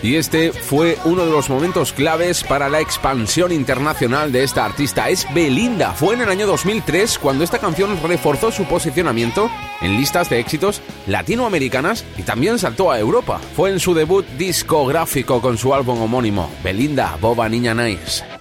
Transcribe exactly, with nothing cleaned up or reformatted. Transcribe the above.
Y este fue uno de los momentos claves para la expansión internacional de esta artista. Es Belinda. Fue en el año dos mil tres cuando esta canción reforzó su posicionamiento en listas de éxitos latinoamericanas y también saltó a Europa. Fue en su debut discográfico con su álbum homónimo, Belinda, Boba Niña Nice.